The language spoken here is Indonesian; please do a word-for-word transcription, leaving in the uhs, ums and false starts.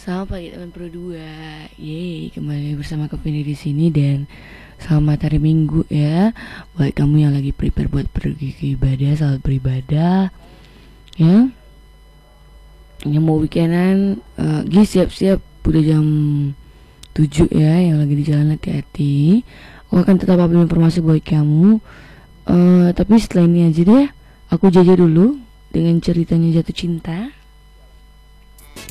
Selamat pagi teman Pro dua. Yeay, kembali bersama Kevin di sini dan selamat hari Minggu ya. Buat kamu yang lagi prepare buat pergi ke ibadah, selamat beribadah. Ya. Yang mau weekendan, uh, Gi siap-siap, udah jam tujuh ya, yang lagi di jalan hati-hati. Aku akan tetap upload informasi buat kamu. Uh, tapi setelah ini aja deh, aku jajah dulu dengan ceritanya jatuh cinta.